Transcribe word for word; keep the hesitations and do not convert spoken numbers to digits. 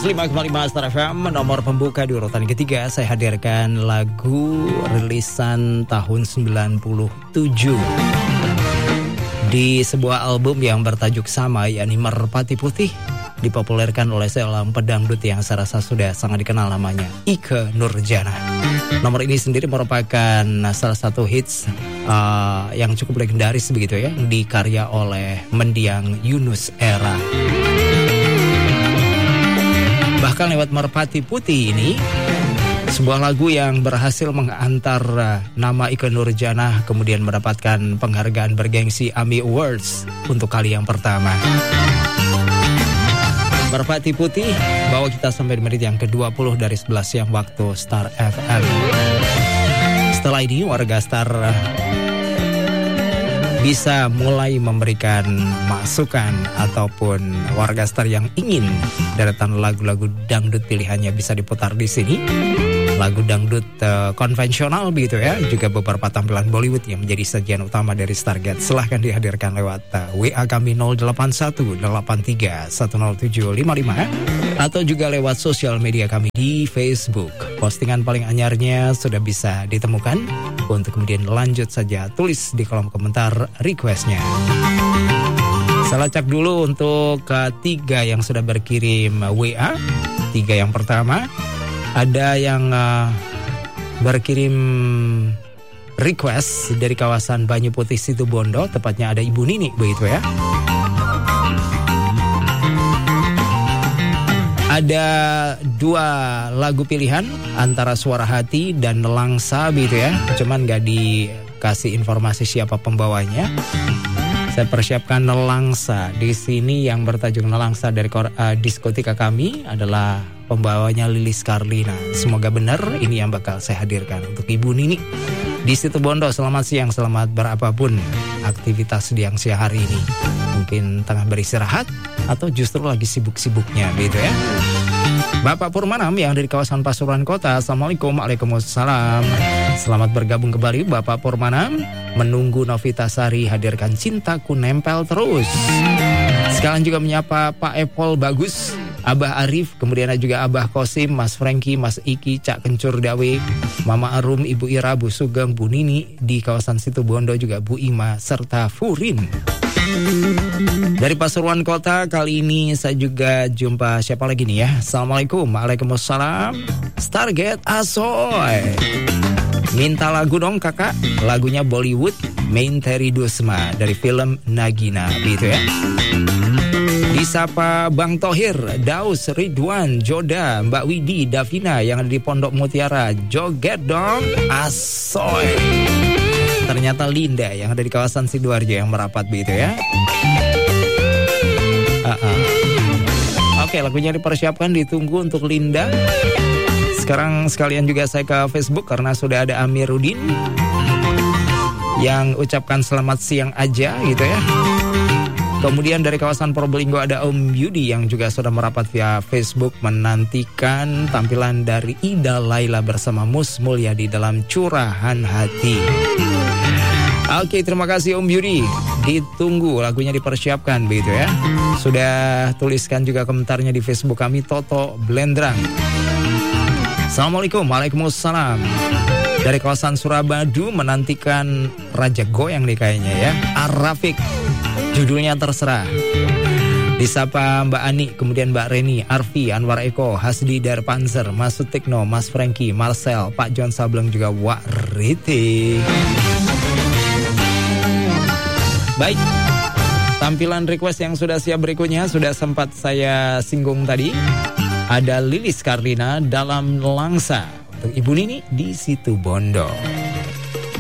lima koma lima Star F M. Nomor pembuka di urutan ketiga saya hadirkan lagu rilisan tahun sembilan puluh tujuh di sebuah album yang bertajuk sama, yakni Merpati Putih, dipopulerkan oleh seorang pedangdut yang saya rasa sudah sangat dikenal, namanya Ikke Nurjanah. Nomor ini sendiri merupakan salah satu hits uh, yang cukup legendaris begitu ya, dikarya oleh mendiang Yunus Era. Bahkan lewat Merpati Putih ini, sebuah lagu yang berhasil mengantar nama Ikke Nurjanah kemudian mendapatkan penghargaan bergengsi AMI Awards untuk kali yang pertama. Merpati Putih bawa kita sampai di menit yang ke dua puluh dari sebelas siang waktu Star F M. Setelah ini warga Star bisa mulai memberikan masukan ataupun warga Star yang ingin deretan lagu-lagu dangdut pilihannya bisa diputar di sini. Lagu dangdut uh, konvensional begitu ya, juga beberapa tampilan Bollywood yang menjadi sajian utama dari Stargate. Silahkan dihadirkan lewat uh, W A kami nol delapan satu delapan tiga satu nol tujuh lima lima atau juga lewat sosial media kami di Facebook. Postingan paling anyarnya sudah bisa ditemukan. Untuk kemudian lanjut saja tulis di kolom komentar requestnya. Saya lacak dulu untuk ketiga yang sudah berkirim W A. Tiga yang pertama, ada yang uh, berkirim request dari kawasan Banyu Putih Situbondo, tepatnya ada Ibu Nini begitu ya. Ada dua lagu pilihan antara Suara Hati dan Nelangsa begitu ya. Cuman gak dikasih informasi siapa pembawanya. Saya persiapkan Nelangsa. Di sini yang bertajuk Nelangsa dari uh, diskotika kami adalah pembawanya Lilis Karlina. Semoga benar ini yang bakal saya hadirkan untuk Ibu Nini di Situbondo. Selamat siang, selamat berapapun aktivitas siang siang hari ini. Mungkin tengah beristirahat atau justru lagi sibuk-sibuknya gitu ya. Bapak Purmanam yang dari kawasan Pasuruan Kota. Assalamualaikum. Waalaikumsalam. Selamat bergabung kembali Bapak Purmanam. Menunggu Novita Sari hadirkan Cintaku Nempel Terus. Sekalian juga menyapa Pak Epol Bagus, Abah Arif, kemudian ada juga Abah Kosim, Mas Franky, Mas Iki, Cak Kencur Dawe, Mama Arum, Ibu Ira, Bu Sugeng, Bu Nini di kawasan Situbondo, juga Bu Ima serta Furin. Dari Pasuruan Kota kali ini saya juga jumpa siapa lagi nih ya. Assalamualaikum. Waalaikumsalam. Stargate Asoy. Minta lagu dong kakak. Lagunya Bollywood, Main Terry Dusma dari film Nagina gitu ya. Disapa Bang Tohir, Daus, Ridwan, Joda, Mbak Widi, Davina yang ada di Pondok Mutiara. Joget dong Asoy. Ternyata Linda yang ada di kawasan Sidoarjo yang merapat begitu ya. Uh-uh. Oke, lagunya dipersiapkan, ditunggu untuk Linda. Sekarang sekalian juga saya ke Facebook karena sudah ada Amiruddin yang ucapkan selamat siang aja gitu ya. Kemudian dari kawasan Probolinggo ada Om Yudi yang juga sudah merapat via Facebook menantikan tampilan dari Ida Laila bersama Mus Mulyadi dalam Curahan Hati. Oke, terima kasih Om Yudi. Ditunggu lagunya dipersiapkan begitu ya. Sudah tuliskan juga komentarnya di Facebook kami, Toto Blendrang. Assalamualaikum. Waalaikumsalam. Dari kawasan Surabadu menantikan Raja Goyang nih kayaknya ya, Ar-Rafiq. Judulnya Terserah. Disapa Mbak Ani, kemudian Mbak Reni, Arfi, Anwar Eko, Hasdi Darpanzer, Mas Sutikno, Mas Franky, Marcel, Pak John Sableng, juga Wak Riti. Baik, tampilan request yang sudah siap berikutnya sudah sempat saya singgung tadi. Ada Lilis Karlina dalam Nelangsa untuk Ibu Nini di Situbondo.